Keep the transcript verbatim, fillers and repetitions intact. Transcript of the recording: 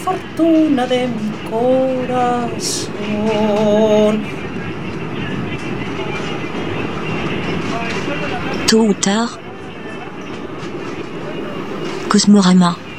fortuna de mi corazón. Tôt ou tard, Cosmorama.